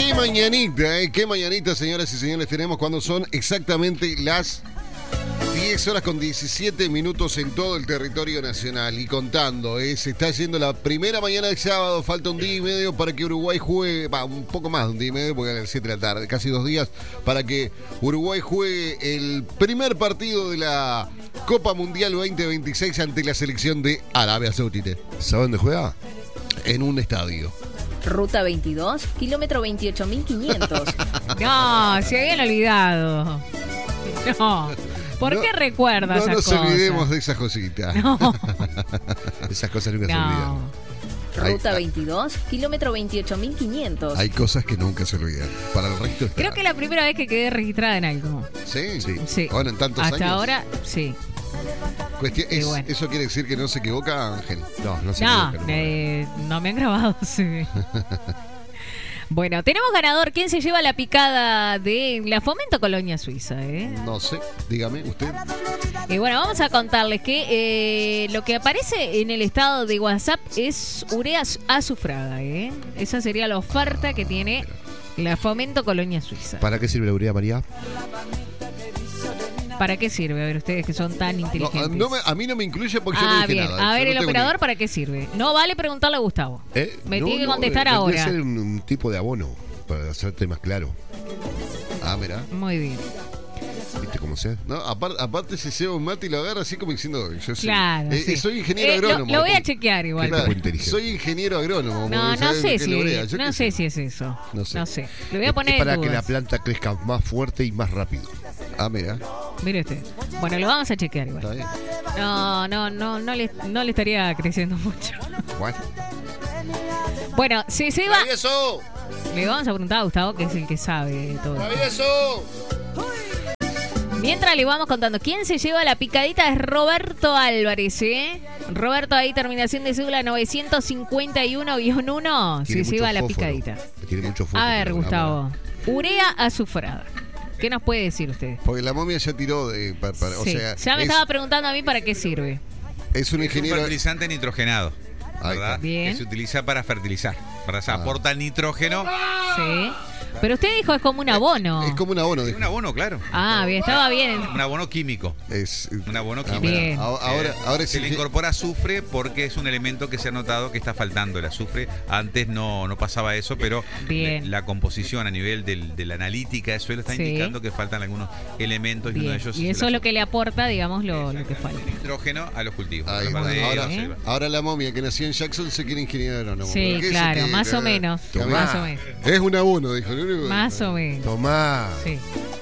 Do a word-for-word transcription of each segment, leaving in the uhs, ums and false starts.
Qué mañanita, ¿eh? Qué mañanita, señoras y señores, tenemos cuando son exactamente las diez horas con diecisiete minutos en todo el territorio nacional. Y contando, ¿eh? Se está yendo la primera mañana del sábado. Falta un día y medio para que Uruguay juegue, va, un poco más de un día y medio, porque a las siete de la tarde, casi dos días, para que Uruguay juegue el primer partido de la Copa Mundial veinte veintiséis ante la selección de Arabia Saudita. ¿Sabe dónde juega? En un estadio. Ruta veintidós, kilómetro veintiocho mil quinientos. No, se habían olvidado. No. ¿Por no, qué recuerda no esas nos cosas? olvidemos de esas cositas. No. Esas cosas nunca No. se olvidan. Ruta Hay- veintidós, kilómetro veintiocho mil quinientos. Hay cosas que nunca se olvidan. Para el resto está. Creo que es la primera vez que quedé registrada en algo. Sí, Sí. Sí. Bueno, en tantos Hasta años. ahora, sí. Cuestión- Y es- bueno. ¿Eso quiere decir que no se equivoca, Ángel? No, no se No, equivoca, no. eh, no me han grabado, sí. Bueno, tenemos ganador. ¿Quién se lleva la picada de la Fomento Colonia Suiza? ¿eh? No sé, dígame usted. Y bueno, vamos a contarles que eh, lo que aparece en el estado de WhatsApp es urea azufrada. ¿eh? Esa sería la oferta que tiene la Fomento Colonia Suiza. ¿Para qué sirve la urea, María? ¿Para qué sirve? A ver, ustedes que son tan No, inteligentes. no me- a mí no me incluye porque yo no Ah, dije bien. nada. A Yo ver, no el tengo operador, ni- ¿para qué sirve? No vale preguntarle a Gustavo. ¿Eh? Me No, tiene que no, contestar eh, ahora. Debe ser un, un tipo de abono, para hacerte más claro. Ah, mira. Muy bien. ¿Viste cómo sea? No, aparte, aparte se lleva un mate y lo agarra así como diciendo, yo soy, Claro. eh, sí. soy ingeniero Eh, lo- agrónomo. Lo, voy a chequear igual. Claro, tipo inteligente. soy ingeniero agrónomo. No, como no sabe lo sé que es si, la urea, yo no qué sé sé. si es eso. No sé. No sé. Le voy a poner Es para en que la dudas. planta crezca más fuerte y más rápido. Ah, mira, Mire usted. Bueno, lo vamos a chequear está igual. bien. No, no, no, no le, no le estaría creciendo mucho. Bueno, Bueno, si se va, ¡Travieso! le vamos a preguntar a Gustavo, que es el que sabe de todo. ¡Travieso! Mientras le vamos contando, ¿quién se lleva la picadita? Es Roberto Álvarez, ¿eh? Roberto, ahí terminación de cédula novecientos cincuenta y uno guión uno. Se tiene mucho lleva la fósforo. picadita. Tiene mucho fósforo. A ver, Ah, Gustavo. Urea azufrada. ¿Qué nos puede decir usted? Porque la momia ya tiró de. pa- para- o Sí, sea, ya me es, estaba preguntando a mí para qué sirve. es un Es un ingeniero. fertilizante nitrogenado, Ahí ¿verdad? está. Bien. Que se utiliza para fertilizar. Para se Ah. aporta nitrógeno. Sí. Pero usted dijo es como un abono. Es como un abono, Es dijo. un abono, claro. Ah, bien, estaba bien. Un abono químico. Es, Un abono Ah, químico. mira, Bien. ahora, ahora, Eh, ahora es se le inge- incorpora azufre porque es un elemento que se ha notado que está faltando el azufre. Antes no, no pasaba eso, pero Bien. le- la composición a nivel del- de la analítica de suelo está Sí. indicando que faltan algunos elementos y uno de Bien. ellos Y es eso el es lo que le aporta, digamos, lo, lo que azufre. falta. Nitrógeno a los cultivos. Ahí A va. la parte de ahora, la ¿eh? selva. ahora la momia que nació en Jackson se quiere ingeniero agrónomo. Sí, ¿Pero qué claro, se más quiere? o menos. Tomá. Más o menos. Es un abono, dijo. Más o menos. Tomá. Sí.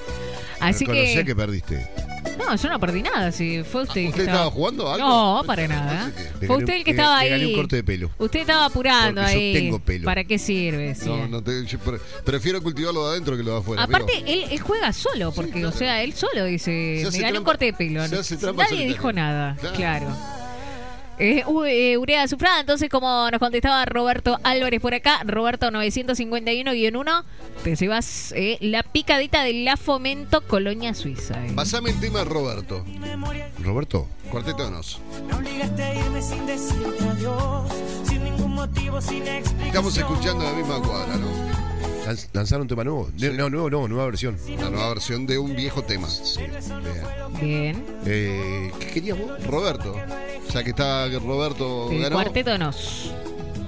Así Reconocé que... que perdiste. No, yo no perdí nada. Si fue usted el que ¿Usted estaba jugando algo? No, para nada. No sé qué. Le Fue gané usted un- el que le- estaba le gané ahí. un corte de pelo. Usted estaba apurando Porque yo ahí. tengo pelo. ¿Para qué sirve? Sí. No, no te- yo pre- prefiero cultivarlo de adentro que lo de afuera. Aparte, amigo. él, él juega solo, porque, claro. o sea, él solo dice, Se me hace gané un trampa- corte de pelo. se hace trampa Nadie solitario. dijo nada, Claro. claro. Eh, u- eh, urea azufrada, entonces como nos contestaba Roberto Álvarez por acá, Roberto novecientos cincuenta y uno guión uno, te llevas eh, la picadita de la Fomento Colonia Suiza. eh. Pasame el tema, Roberto. Roberto, Cuarteto de Nos. Me obligaste a irme sin decirte adiós, sin ningún motivo, sin explicación. Estamos escuchando la misma cuadra, ¿no? lanz- lanzaron un tema nuevo. Sí. No, nuevo, no, nueva versión. La nueva versión de un viejo tema. Bien. Bien, Eh, ¿Qué querías vos? Roberto. Ya que está Roberto el ganó. cuarteto nos.